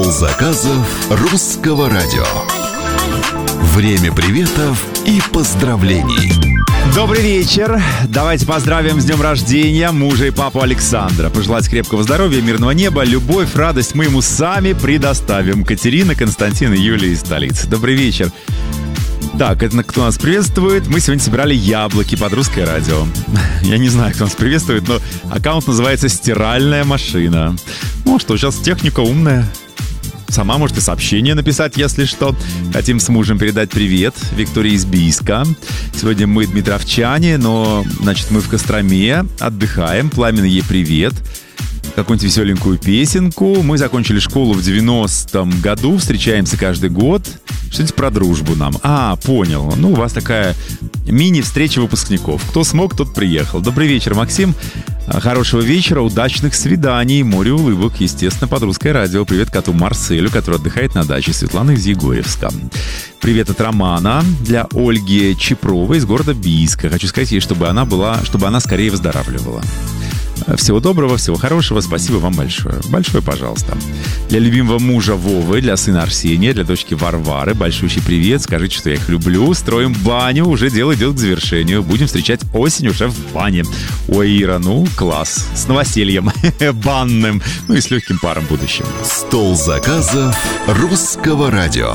заказов русского радио. Время приветов и поздравлений. Добрый вечер. Давайте поздравим с днем рождения мужа и папу Александра. Пожелать крепкого здоровья, мирного неба, любовь, радость мы ему сами предоставим. Катерина, Константин и Юлия из столицы. Добрый вечер. Так, это кто нас приветствует? Мы сегодня собирали яблоки под русское радио. Я не знаю, кто нас приветствует, но аккаунт называется «Стиральная машина». Ну что, сейчас техника умная. Сама можете сообщение написать, если что. Хотим с мужем передать привет Виктории из Бийска. Сегодня мы дмитровчане, но, значит, мы в Костроме отдыхаем. Пламенно ей привет. Какую-нибудь веселенькую песенку. Мы закончили школу в 90-м году. Встречаемся каждый год. Что-нибудь про дружбу нам. Понял. Ну, у вас такая мини-встреча выпускников. Кто смог, тот приехал. Добрый вечер, Максим. Хорошего вечера, удачных свиданий, море улыбок, естественно, под русское радио. Привет коту Марселю, который отдыхает на даче. Светлана из Егорьевска. Привет от Романа для Ольги Чепровой из города Бийска. Хочу сказать ей, чтобы она скорее выздоравливала. Всего доброго, всего хорошего, спасибо вам большое. Большое, пожалуйста. Для любимого мужа Вовы, для сына Арсения, для дочки Варвары большущий привет. Скажите, что я их люблю. Строим баню, уже дело идет к завершению. Будем встречать осень уже в бане. Ой, Ира, класс. С новосельем банным, и с легким паром будущим. Стол заказов русского радио.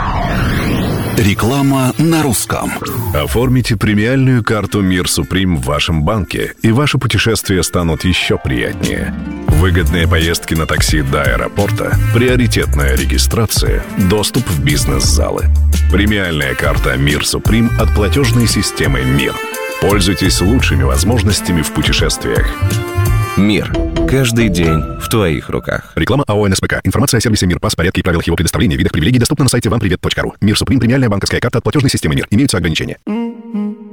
Реклама на русском. Оформите премиальную карту «Мир Суприм» в вашем банке, и ваши путешествия станут еще приятнее. Выгодные поездки на такси до аэропорта, приоритетная регистрация, доступ в бизнес-залы. Премиальная карта «Мир Суприм» от платежной системы «Мир». Пользуйтесь лучшими возможностями в путешествиях. «Мир». Каждый день в твоих руках. Реклама АО НСПК. Информация о сервисе «Мир», порядке и правилах его предоставления, видах привилегий доступна на сайте вампривет.ру. «Мир Суприм» — премиальная банковская карта от платежной системы «Мир». Имеются ограничения.